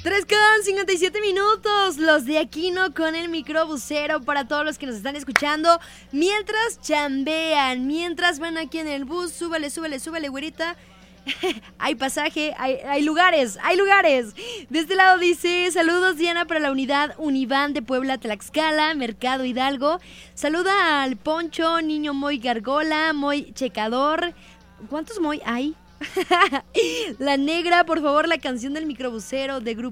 3:57, los de Aquino con el microbusero para todos los que nos están escuchando mientras chambean, mientras van aquí en el bus. Súbale, güerita. Hay pasaje, hay lugares. De este lado dice: saludos Diana para la unidad Univán de Puebla, Tlaxcala, Mercado Hidalgo. Saluda al Poncho, niño Moy Gargola, Moy Checador. ¿Cuántos Moy hay? La Negra, por favor, la canción del microbusero de Grupo